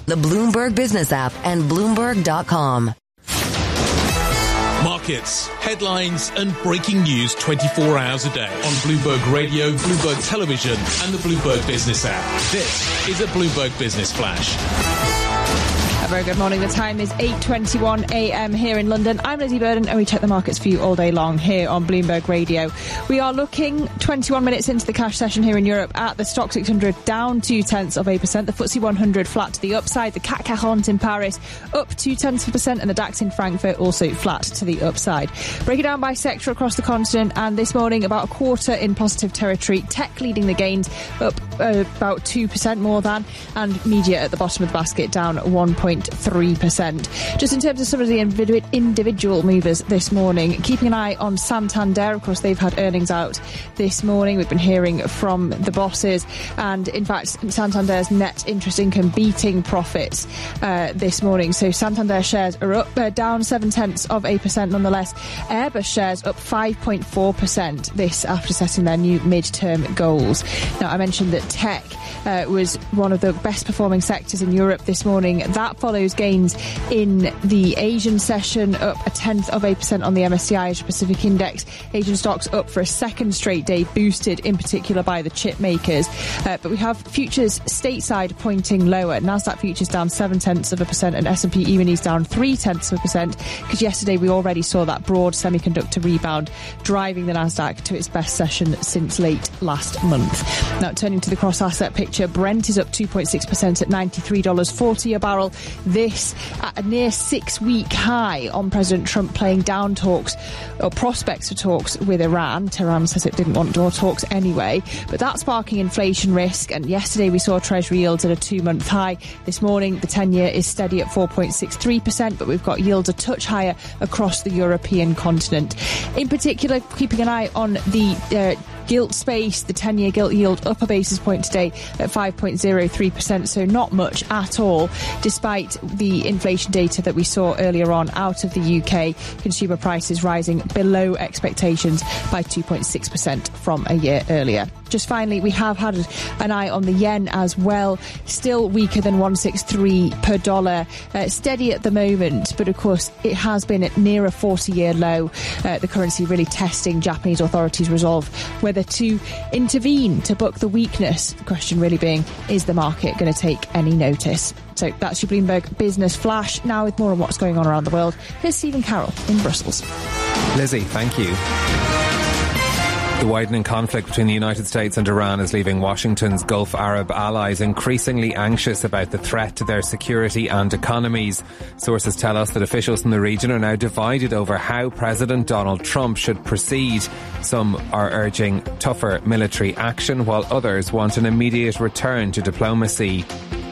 the Bloomberg Business app, and Bloomberg.com. Markets, headlines and breaking news 24 hours a day on Bloomberg Radio, Bloomberg Television and the Bloomberg Business app. This is a Bloomberg Business Flash. A very good morning. The time is 8:21 a.m. here in London. I'm Lizzie Burden and we check the markets for you all day long here on Bloomberg Radio. We are looking 21 minutes into the cash session here in Europe at the Stoxx 600 down 0.2%, the FTSE 100 flat to the upside, the CAC 40 in Paris up 0.2%, and the DAX in Frankfurt also flat to the upside. Break it down by sector across the continent, and this morning about a quarter in positive territory. Tech leading the gains up about 2% more than, and media at the bottom of the basket down 1.3%. Just in terms of some of the individual movers this morning, keeping an eye on Santander. Of course, they've had earnings out this morning. We've been hearing from the bosses, and in fact, Santander's net interest income beating profits this morning. So Santander shares are up, down 0.7% nonetheless. Airbus shares up 5.4%. This after setting their new midterm goals. Now, I mentioned that tech was one of the best performing sectors in Europe this morning. That follows gains in the Asian session, up 0.1% on the MSCI Asia Pacific Index. Asian stocks up for a second straight day, boosted in particular by the chip makers. But we have futures stateside pointing lower. Nasdaq futures down 0.7% and S&P E-minis down 0.3%, because yesterday we already saw that broad semiconductor rebound driving the Nasdaq to its best session since late last month. Now, turning to the cross-asset picture, Brent is up 2.6% at $93.40 a barrel. This at a near 6-week high on President Trump playing down talks or prospects for talks with Iran. Tehran says it didn't want door talks anyway, but that's sparking inflation risk. And yesterday we saw Treasury yields at a 2-month high. This morning the 10-year is steady at 4.63%, but we've got yields a touch higher across the European continent. In particular, keeping an eye on the gilt space, the 10-year gilt yield up a basis point today at 5.03%, so not much at all, despite the inflation data that we saw earlier on out of the UK. Consumer prices rising below expectations by 2.6% from a year earlier. Just finally, we have had an eye on the yen as well, still weaker than 163 per dollar, steady at the moment, but of course it has been at near a 40-year low. The currency really testing Japanese authorities' resolve whether to intervene to buck the weakness. The question really being, is the market going to take any notice? So that's your Bloomberg Business Flash. Now with more on what's going on around the world, here's Stephen Carroll in Brussels. Lizzie, thank you. The widening conflict between the United States and Iran is leaving Washington's Gulf Arab allies increasingly anxious about the threat to their security and economies. Sources tell us that officials in the region are now divided over how President Donald Trump should proceed. Some are urging tougher military action, while others want an immediate return to diplomacy.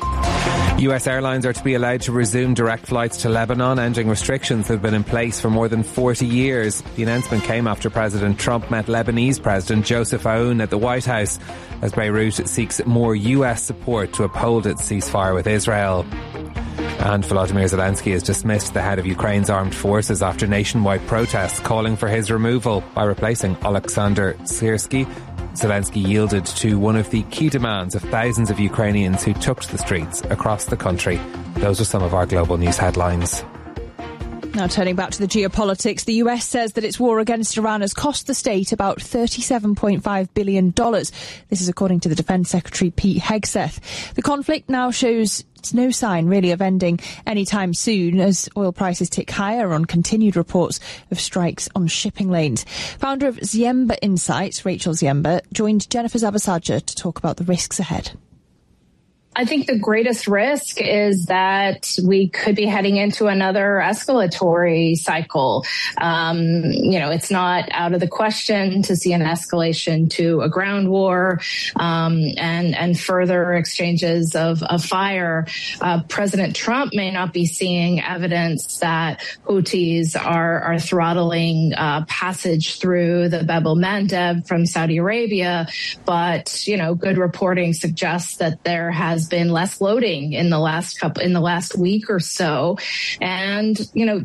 US airlines are to be allowed to resume direct flights to Lebanon, ending restrictions that have been in place for more than 40 years. The announcement came after President Trump met Lebanese President Joseph Aoun at the White House as Beirut seeks more US support to uphold its ceasefire with Israel. And Volodymyr Zelensky has dismissed the head of Ukraine's armed forces after nationwide protests calling for his removal by replacing Oleksandr Syrsky. Zelensky yielded to one of the key demands of thousands of Ukrainians who took to the streets across the country. Those are some of our global news headlines. Now turning back to the geopolitics, the US says that its war against Iran has cost the state about $37.5 billion. This is according to the Defence Secretary Pete Hegseth. The conflict now shows no sign really of ending anytime soon as oil prices tick higher on continued reports of strikes on shipping lanes. Founder of Ziemba Insights, Rachel Ziemba, joined Jennifer Zabasajja to talk about the risks ahead. I think the greatest risk is that we could be heading into another escalatory cycle. It's not out of the question to see an escalation to a ground war, and further exchanges of fire. President Trump may not be seeing evidence that Houthis are throttling passage through the Bab el-Mandeb from Saudi Arabia, but, good reporting suggests that there has been less loading in the last week or so. And,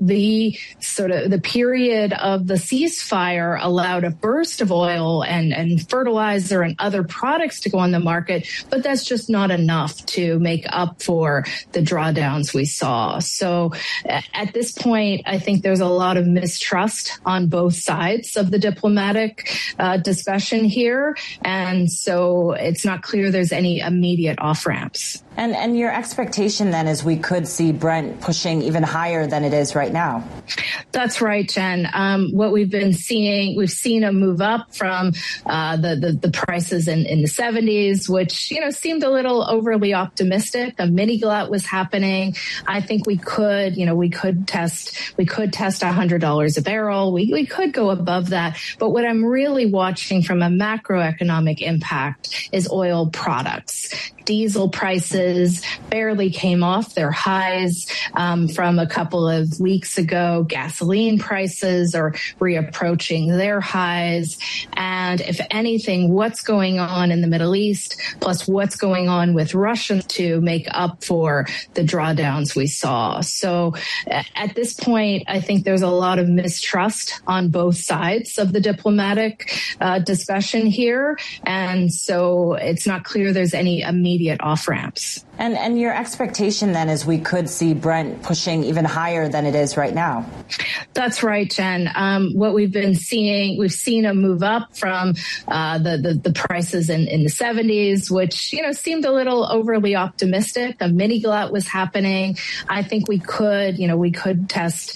the period of the ceasefire allowed a burst of oil and fertilizer and other products to go on the market, but that's just not enough to make up for the drawdowns we saw. So at this point, I think there's a lot of mistrust on both sides of the diplomatic discussion here. And so it's not clear there's any immediate off-ramps. And your expectation then is we could see Brent pushing even higher than it is right now? That's right, Jen. What we've been seeing, we've seen a move up from the prices in the 70s, which, seemed a little overly optimistic. A mini glut was happening. I think we could test $100 a barrel. We could go above that. But what I'm really watching from a macroeconomic impact is oil products. Diesel prices barely came off their highs from a couple of weeks ago. Gasoline prices are reapproaching their highs. And if anything, what's going on in the Middle East, plus what's going on with Russia to make up for the drawdowns we saw. So at this point, I think there's a lot of mistrust on both sides of the diplomatic discussion here. And so it's not clear there's any immediate off-ramps. And your expectation then is we could see Brent pushing even higher than it is right now? That's right, Jen. What we've been seeing, we've seen a move up from the prices in the 70s, which, seemed a little overly optimistic. A mini glut was happening. I think we could test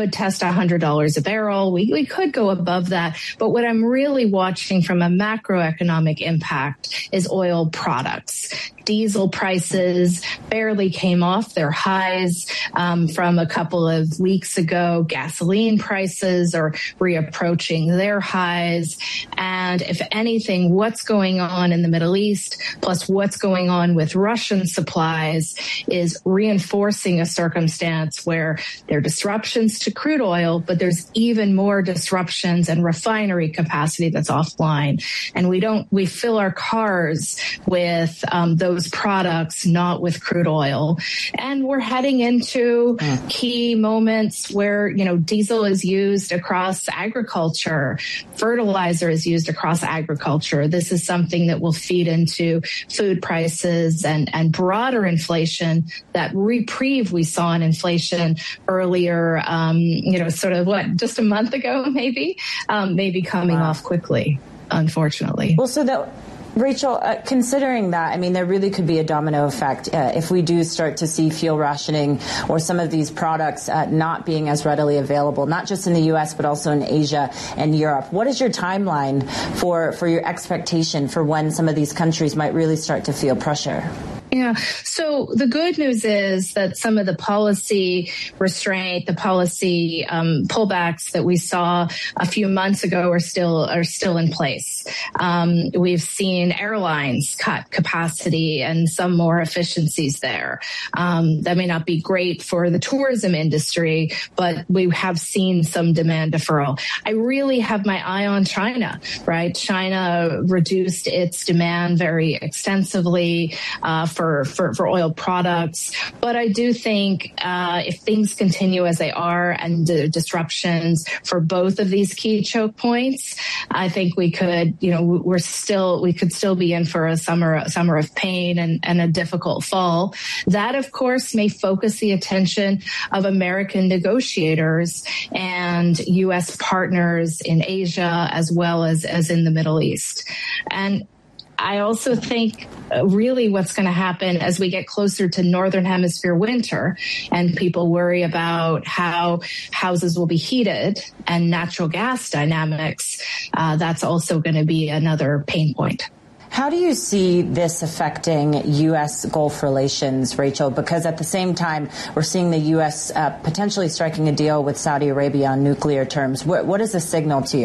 $100 a barrel. We could go above that. But what I'm really watching from a macroeconomic impact is oil products. Diesel prices barely came off their highs from a couple of weeks ago. Gasoline prices are reapproaching their highs. And if anything, what's going on in the Middle East, plus what's going on with Russian supplies, is reinforcing a circumstance where there are disruptions to crude oil, but there's even more disruptions and refinery capacity that's offline. And we fill our cars with those products, not with crude oil. And we're heading into key moments where, diesel is used across agriculture, fertilizer is used across agriculture. This is something that will feed into food prices and broader inflation. That reprieve we saw in inflation earlier, just a month ago, maybe coming off quickly, unfortunately. Well, Rachel, considering that, there really could be a domino effect if we do start to see fuel rationing or some of these products not being as readily available, not just in the U.S., but also in Asia and Europe. What is your timeline for your expectation for when some of these countries might really start to feel pressure? Yeah. So the good news is that some of the policy restraint, the policy pullbacks that we saw a few months ago are still in place. We've seen airlines cut capacity and some more efficiencies there. That may not be great for the tourism industry, but we have seen some demand deferral. I really have my eye on China, right? China reduced its demand very extensively for oil products. But I do think if things continue as they are and the disruptions for both of these key choke points, I think we could, we could still be in for a summer of pain and a difficult fall. That, of course, may focus the attention of American negotiators and U.S. partners in Asia as well as in the Middle East. And I also think really what's going to happen as we get closer to Northern Hemisphere winter and people worry about how houses will be heated and natural gas dynamics, that's also going to be another pain point. How do you see this affecting U.S. Gulf relations, Rachel? Because at the same time, we're seeing the U.S. Potentially striking a deal with Saudi Arabia on nuclear terms. What is the signal to you?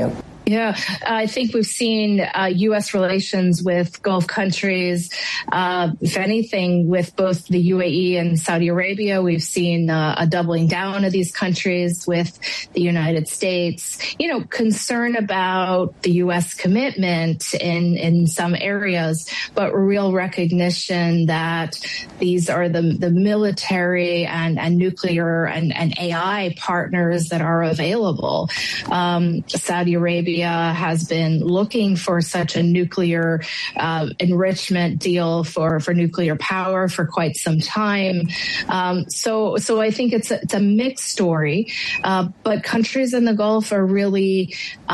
Yeah, I think we've seen U.S. relations with Gulf countries, if anything, with both the UAE and Saudi Arabia. We've seen a doubling down of these countries with the United States. You know, concern about the U.S. commitment in some areas, but real recognition that these are the military and nuclear and AI partners that are available. Saudi Arabia has been looking for such a nuclear enrichment deal for nuclear power for quite some time. So I think it's a mixed story, but countries in the Gulf are really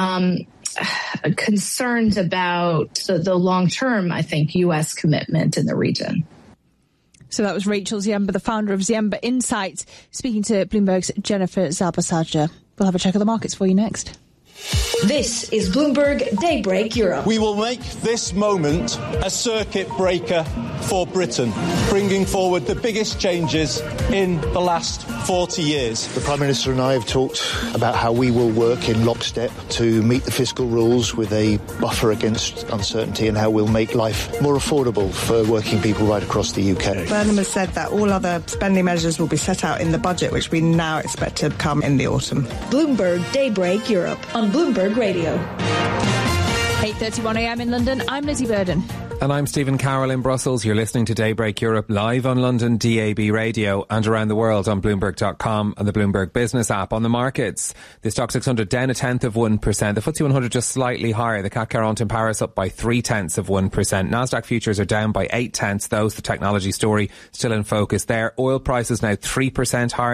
concerned about the long-term, I think, U.S. commitment in the region. So that was Rachel Ziemba, the founder of Ziemba Insights, speaking to Bloomberg's Jennifer Zabasajda. We'll have a check of the markets for you next. This is Bloomberg Daybreak Europe. We will make this moment a circuit breaker for Britain, bringing forward the biggest changes in the last 40 years. The Prime Minister and I have talked about how we will work in lockstep to meet the fiscal rules with a buffer against uncertainty and how we'll make life more affordable for working people right across the UK. Burnham has said that all other spending measures will be set out in the budget, which we now expect to come in the autumn. Bloomberg Daybreak Europe on Bloomberg Radio. 8:31 a.m. in London. I'm Lizzie Burden. And I'm Stephen Carroll in Brussels. You're listening to Daybreak Europe live on London DAB radio and around the world on Bloomberg.com and the Bloomberg Business app. On the markets, the Stock 600 down 0.1%. The FTSE 100 just slightly higher. The CAC 40 in Paris up by 0.3%. Nasdaq futures are down by 0.8. Those the technology story still in focus there. Oil prices now 3% higher,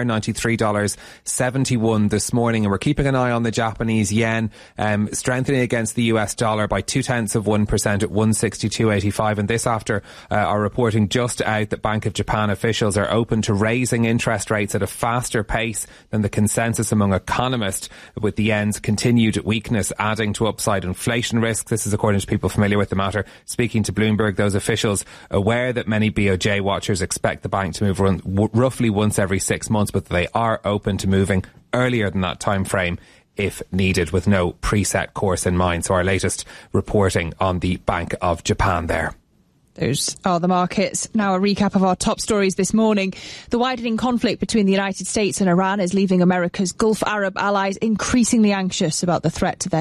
$93.71 this morning. And we're keeping an eye on the Japanese yen, strengthening against the US dollar by 0.2% at 162.85. And this after our reporting just out that Bank of Japan officials are open to raising interest rates at a faster pace than the consensus among economists, with the yen's continued weakness adding to upside inflation risk. This is according to people familiar with the matter. Speaking to Bloomberg, those officials aware that many BOJ watchers expect the bank to move roughly once every 6 months, but they are open to moving earlier than that time frame if needed, with no preset course in mind. So our latest reporting on the Bank of Japan there. Those are the markets. Now a recap of our top stories this morning. The widening conflict between the United States and Iran is leaving America's Gulf Arab allies increasingly anxious about the threat to their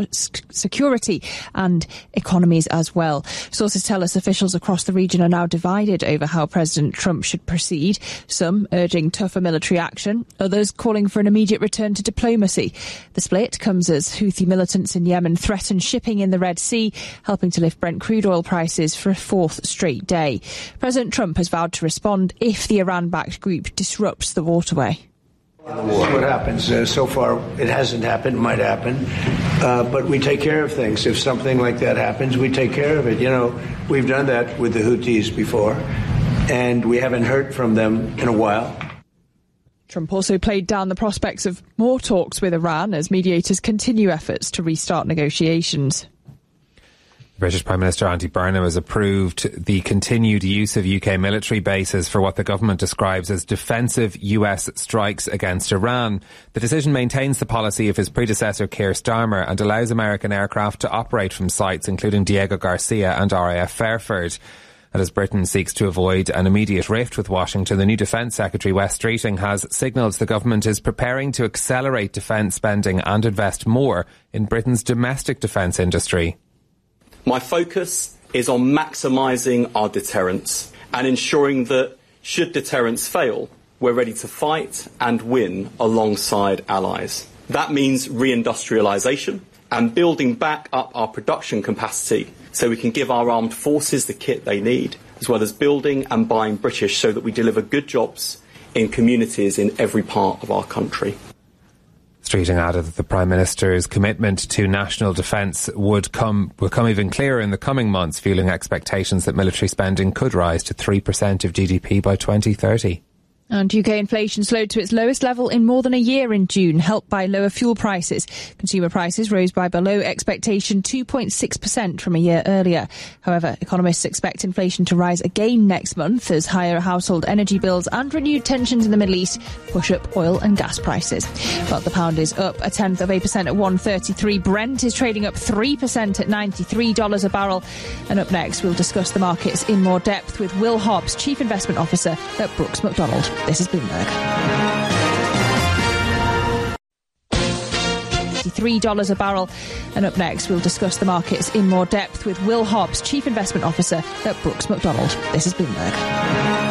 security and economies as well. Sources tell us officials across the region are now divided over how President Trump should proceed, some urging tougher military action, others calling for an immediate return to diplomacy. The split comes as Houthi militants in Yemen threaten shipping in the Red Sea, helping to lift Brent crude oil prices for a fourth straight day. President Trump has vowed to respond if the Iran-backed group disrupts the waterway. We'll see what happens. So far, it hasn't happened, might happen. But we take care of things. If something like that happens, we take care of it. You know, we've done that with the Houthis before, and we haven't heard from them in a while. Trump also played down the prospects of more talks with Iran as mediators continue efforts to restart negotiations. British Prime Minister Andy Burnham has approved the continued use of UK military bases for what the government describes as defensive US strikes against Iran. The decision maintains the policy of his predecessor Keir Starmer and allows American aircraft to operate from sites including Diego Garcia and RAF Fairford. And as Britain seeks to avoid an immediate rift with Washington, the new Defence Secretary, Wes Streeting, has signalled the government is preparing to accelerate defence spending and invest more in Britain's domestic defence industry. My focus is on maximising our deterrence and ensuring that, should deterrence fail, we're ready to fight and win alongside allies. That means reindustrialisation and building back up our production capacity so we can give our armed forces the kit they need, as well as building and buying British so that we deliver good jobs in communities in every part of our country. Streeting added that the Prime Minister's commitment to national defence will come even clearer in the coming months, fueling expectations that military spending could rise to 3% of GDP by 2030. And UK inflation slowed to its lowest level in more than a year in June, helped by lower fuel prices. Consumer prices rose by below expectation 2.6% from a year earlier. However, economists expect inflation to rise again next month as higher household energy bills and renewed tensions in the Middle East push up oil and gas prices. But the pound is up 0.1% at 1.33. Brent is trading up 3% at $93 a barrel. And up next, we'll discuss the markets in more depth with Will Hobbs, Chief Investment Officer at Brooks Macdonald. This is Bloomberg. $3 a barrel. And up next, we'll discuss the markets in more depth with Will Hobbs, Chief Investment Officer at Brooks Macdonald. This is Bloomberg.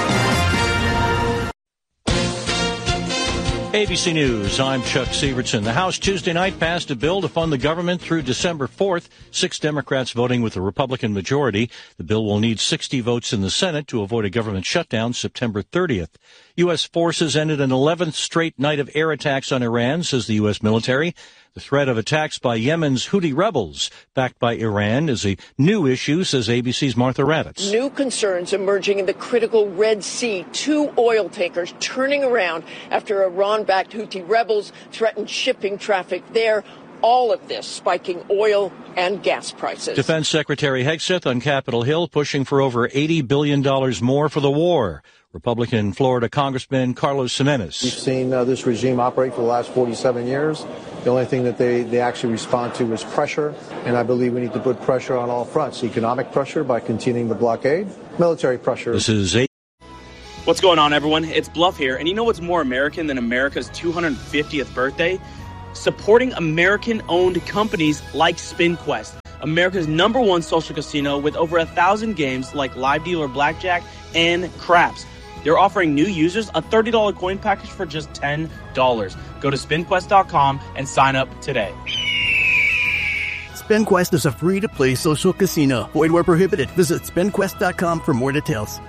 ABC News, I'm Chuck Severson. The House Tuesday night passed a bill to fund the government through December 4th, 6 Democrats voting with a Republican majority. The bill will need 60 votes in the Senate to avoid a government shutdown September 30th. U.S. forces ended an 11th straight night of air attacks on Iran, says the U.S. military. The threat of attacks by Yemen's Houthi rebels, backed by Iran, is a new issue, says ABC's Martha Raddatz. New concerns emerging in the critical Red Sea. 2 oil tankers turning around after Iran-backed Houthi rebels threatened shipping traffic there. All of this spiking oil and gas prices. Defense Secretary Hegseth on Capitol Hill pushing for over $80 billion more for the war. Republican Florida Congressman Carlos Ximenez. We've seen this regime operate for the last 47 years. The only thing that they actually respond to is pressure, and I believe we need to put pressure on all fronts. Economic pressure by continuing the blockade, military pressure. This is What's going on, everyone? It's Bluff here, and you know what's more American than America's 250th birthday? Supporting American-owned companies like SpinQuest, America's #1 social casino with over 1,000 games like live dealer blackjack and craps. They're offering new users a $30 coin package for just $10. Go to SpinQuest.com and sign up today. SpinQuest is a free-to-play social casino. Void where prohibited. Visit SpinQuest.com for more details.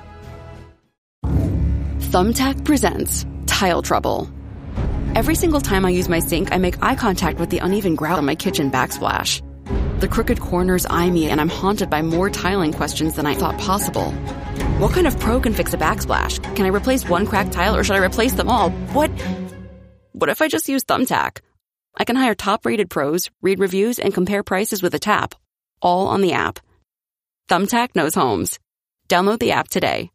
Thumbtack presents Tile Trouble. Every single time I use my sink, I make eye contact with the uneven grout on my kitchen backsplash. The crooked corners eye me, and I'm haunted by more tiling questions than I thought possible. What kind of pro can fix a backsplash? Can I replace one cracked tile, or should I replace them all? What if I just use Thumbtack? I can hire top-rated pros, read reviews, and compare prices with a tap, all on the app. Thumbtack knows homes. Download the app today.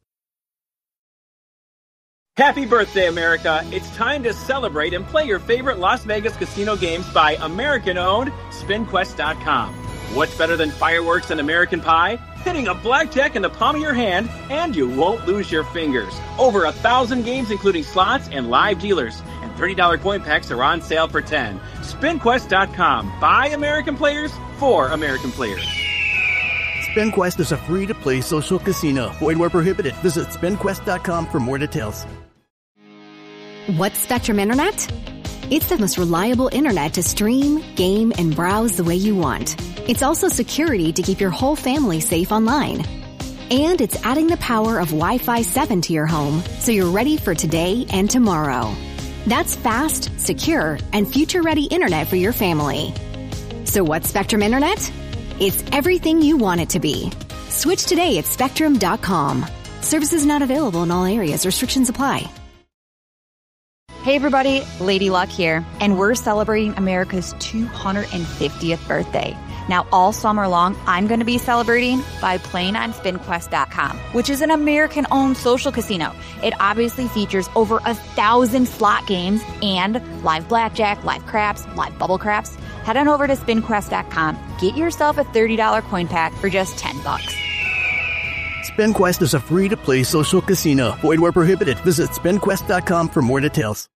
Happy birthday, America. It's time to celebrate and play your favorite Las Vegas casino games by American-owned SpinQuest.com. What's better than fireworks and American pie? Hitting a blackjack in the palm of your hand, and you won't lose your fingers. Over 1,000 games, including slots and live dealers. And $30 coin packs are on sale for $10. SpinQuest.com. By American players, for American players. SpinQuest is a free-to-play social casino. Void where prohibited. Visit SpinQuest.com for more details. What's Spectrum Internet? It's the most reliable internet to stream, game, and browse the way you want. It's also security to keep your whole family safe online. And it's adding the power of Wi-Fi 7 to your home so you're ready for today and tomorrow. That's fast, secure, and future-ready internet for your family. So what's Spectrum Internet? It's everything you want it to be. Switch today at Spectrum.com. Services not available in all areas. Restrictions apply. Hey everybody, Lady Luck here, and we're celebrating America's 250th birthday. Now all summer long, I'm going to be celebrating by playing on SpinQuest.com, which is an American-owned social casino. It obviously features over 1,000 slot games and live blackjack, live craps, live bubble craps. Head on over to SpinQuest.com, get yourself a $30 coin pack for just $10. SpinQuest is a free-to-play social casino. Void where prohibited. Visit SpinQuest.com for more details.